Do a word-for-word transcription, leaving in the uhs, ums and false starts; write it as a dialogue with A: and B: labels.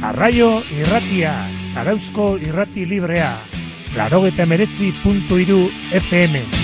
A: Arraio irratia, Zarauzko irrati librea, laurogeita hemeretzi puntu hiru F M.